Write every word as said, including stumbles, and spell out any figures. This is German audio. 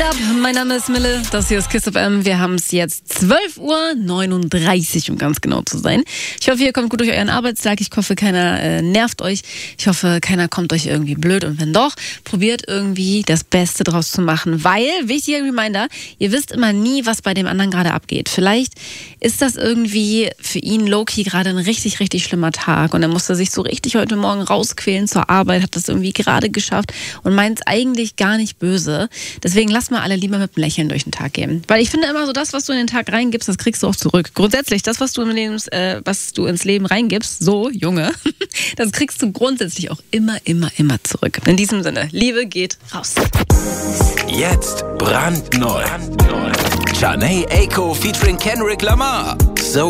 geht ab? Mein Name ist Mille, das hier ist Kiss F M. Wir haben es jetzt zwölf Uhr neununddreißig, um ganz genau zu sein. Ich hoffe, ihr kommt gut durch euren Arbeitstag. Ich hoffe, keiner äh, nervt euch. Ich hoffe, keiner kommt euch irgendwie blöd. Und wenn doch, probiert irgendwie das Beste draus zu machen. Weil, wichtiger Reminder, ihr wisst immer nie, was bei dem anderen gerade abgeht. Vielleicht ist das irgendwie für ihn low-key gerade ein richtig, richtig schlimmer Tag. Und er musste sich so richtig heute Morgen rausquälen zur Arbeit, hat das irgendwie gerade geschafft und meint es eigentlich gar nicht böse. Deswegen lasst mal alle lieber mit einem Lächeln durch den Tag gehen. Weil ich finde immer so, das, was du in den Tag reingibst, das kriegst du auch zurück. Grundsätzlich, das, was du, im Leben, äh, was du ins Leben reingibst, so, Junge, das kriegst du grundsätzlich auch immer, immer, immer zurück. In diesem Sinne, Liebe geht raus. Jetzt brandneu. Jhené Aiko featuring Kendrick Lamar. So